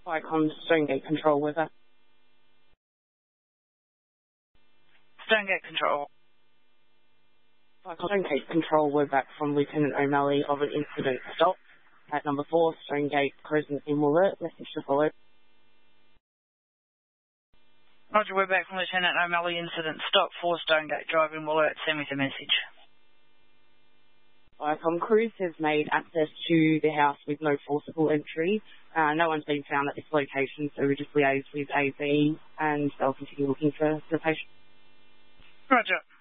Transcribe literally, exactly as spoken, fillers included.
Viacom Stonegate Control, we're back. Stonegate Control. Viacom Stonegate Control, we're back from Lieutenant O'Malley of an incident stop at number four, Stonegate Crescent in Wollert. Message to follow. Roger, we're back from Lieutenant O'Malley, incident stop, four Stonegate Drive in Wollert. Send me the message. Viacom Cruise has made access to the house with no forcible entry. Uh, no one's been found at this location, so we just liaised with A B and they'll continue looking for the patient. Roger.